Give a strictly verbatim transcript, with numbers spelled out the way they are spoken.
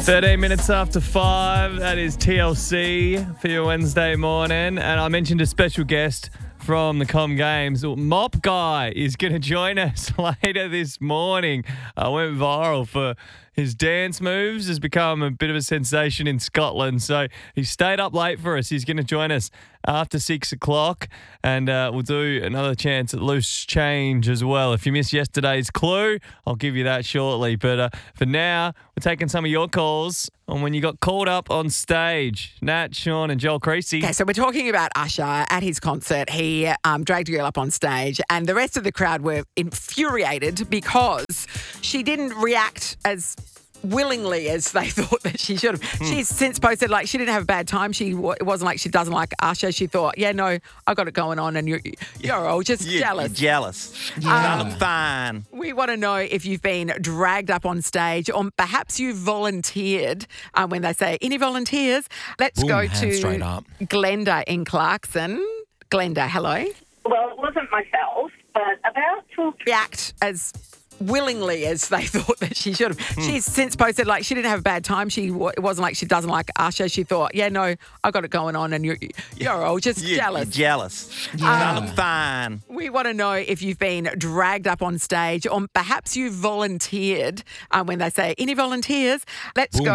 thirteen minutes after five, that is T L C for your Wednesday morning. And I mentioned a special guest from the Com Games. Mop Guy is going to join us later this morning. I went viral for his dance moves, has become a bit of a sensation in Scotland. So he stayed up late for us. He's going to join us after six o'clock, and uh, we'll do another chance at loose change as well. If you missed yesterday's clue, I'll give you that shortly. But uh, for now, we're taking some of your calls on when you got called up on stage. Nat, Sean and Joel Creasy. Okay, so we're talking about Usher at his concert. He um, dragged a girl up on stage and the rest of the crowd were infuriated because she didn't react as willingly as they thought that she should have. Mm. She's since posted like she didn't have a bad time. She It wasn't like she doesn't like Usher. She thought, yeah, no, I got it going on and you're, you're all just you, jealous. You're jealous. Yeah. Um, fine. We want to know if you've been dragged up on stage or perhaps you volunteered um, when they say, any volunteers? Let's Boom, go hand to straight up. Glenda in Clarkson. Glenda, hello. Well, it wasn't myself, but about two... React as willingly as they thought that she should have. Mm. She's since posted like she didn't have a bad time. She It wasn't like she doesn't like Usher. She thought, yeah, no, I got it going on and you're, you're all just you, jealous. You're jealous. Yeah. Um, fine. We want to know if you've been dragged up on stage or perhaps you volunteered um, when they say, any volunteers? Let's Boom. go